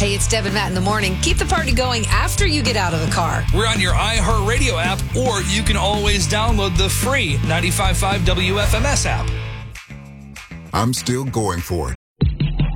Hey, it's Deb and Matt in the morning. Keep the party going after you get out of the car. We're on your iHeartRadio app, or you can always download the free 95.5 WFMS app. I'm still going for it.